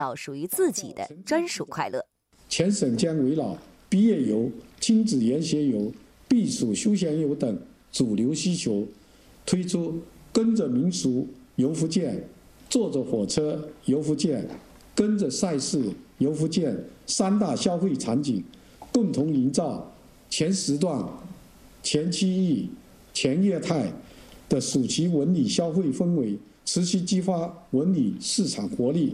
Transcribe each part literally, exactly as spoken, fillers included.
到属于自己的专属快乐。 全省将围绕毕业游、亲子研学游、避暑休闲游等主流需求，推出跟着民俗游福建、坐着火车游福建、跟着赛事游福建三大消费场景，共同营造全时段、全区域、全业态的暑期文旅消费氛围，持续激发文旅市场活力。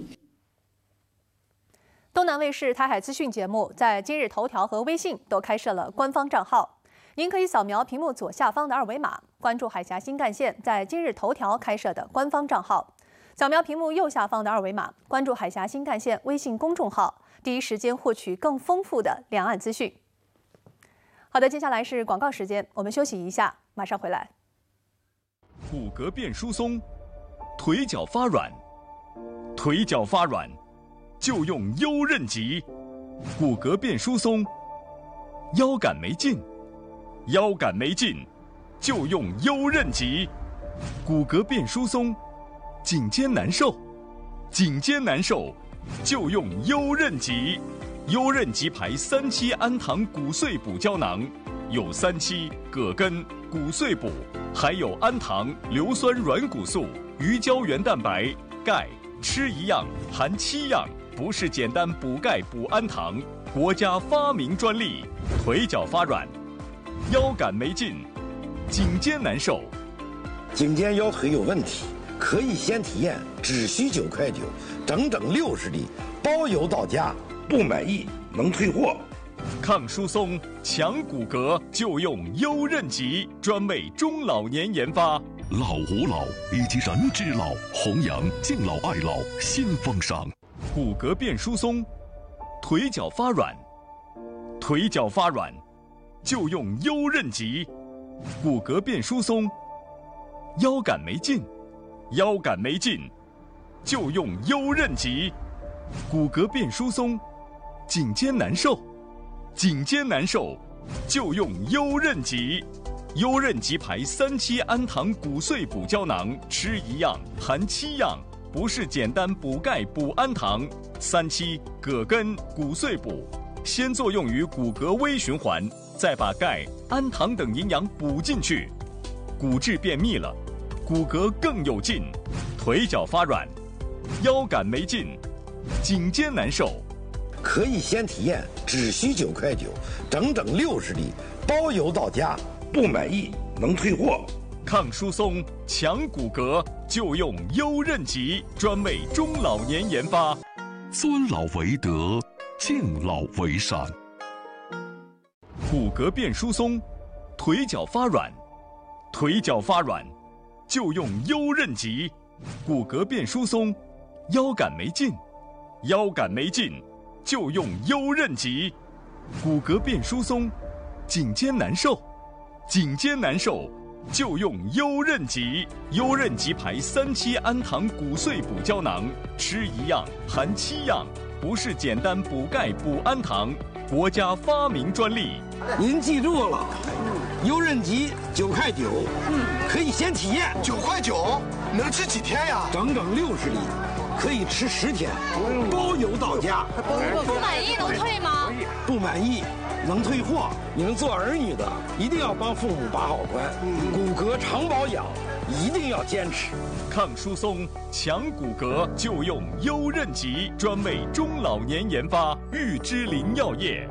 东南卫视台海资讯节目在今日头条和微信都开设了官方账号，您可以扫描屏幕左下方的二维码，关注海峡新干线在今日头条开设的官方账号；扫描屏幕右下方的二维码，关注海峡新干线微信公众号，第一时间获取更丰富的两岸资讯。好的，接下来是广告时间，我们休息一下，马上回来。 骨骼变疏松，腿脚发软，腿脚发软。就用优韧极，骨骼变疏松；腰杆没劲，腰杆没劲，就用优韧极，骨骼变疏松；颈肩难受，颈肩难受，就用优韧极。优韧极牌三七氨糖骨碎补胶囊，有三七、葛根、骨碎补，还有氨糖、硫酸软骨素、鱼胶原蛋白、钙，吃一样含七样。不是简单补钙补氨糖，国家发明专利。腿脚发软，腰杆没劲，颈肩难受， 颈肩腰腿有问题，可以先体验，只需九块九，整整六十粒，包邮到家，不满意能退货。 抗疏松、强骨骼，就用优韧极，专为中老年研发。 老吾老以及人之老，弘扬敬老爱老新风尚。 骨骼变疏松，腿脚发软，腿脚发软，就用优韧极。骨骼变疏松，腰杆没劲，腰杆没劲，就用优韧极。骨骼变疏松，颈肩难受，颈肩难受，就用优韧极。优韧极牌三七氨糖骨碎补胶囊，吃一样含七样。不是简单补钙补氨糖，三七、葛根、骨碎补，先作用于骨骼微循环，再把钙、氨糖等营养补进去，骨质变密了，骨骼更有劲，腿脚发软，腰杆没劲，颈肩难受。 可以先体验，只需九块九，整整六十粒，包邮到家，不满意能退货。 抗疏松、强骨骼，就用优韧极，专为中老年研发。 尊老为德，敬老为善。 骨骼变疏松，腿脚发软，腿脚发软，就用优韧极。骨骼变疏松，腰杆没劲，腰杆没劲，就用优韧极。骨骼变疏松，颈肩难受，颈肩难受。就用优韧极，优韧极牌三七氨糖骨碎补胶囊，吃一样含七样，不是简单补钙补氨糖，国家发明专利。 您记住了，优韧极九块九，嗯，可以先体验。 九块九能吃几天呀？ 整整六十粒，可以吃十天，包邮到家。 不满意能退吗？ 不满意能退货。你们做儿女的一定要帮父母把好关，骨骼常保养一定要坚持。 抗疏松、强骨骼，就用优韧极，专为中老年研发。玉芝林药业，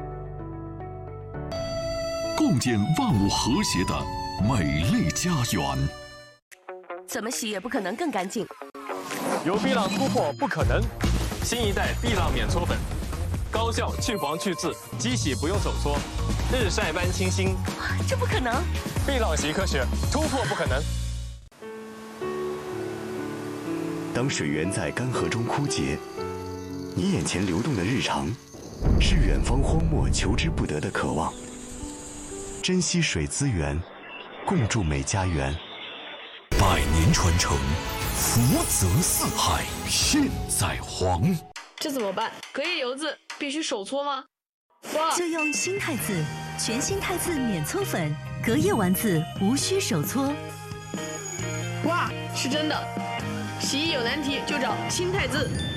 共建万物和谐的美丽家园。 怎么洗也不可能更干净。 由碧浪突破不可能，新一代碧浪免搓粉。高效去黄去渍，机洗不用手搓，日晒般清新。 这不可能！ 碧浪习科学，突破不可能。 当水源在干涸中枯竭，你眼前流动的日常，是远方荒漠求之不得的渴望。珍惜水资源，共筑美家园。 百年传承，福泽四海，现在黄。 这怎么办？隔夜油渍必须手搓吗？哇！ 就用新汰渍，全新汰渍免搓粉，隔夜完渍无需手搓。 哇，是真的！洗衣有难题就找新汰渍。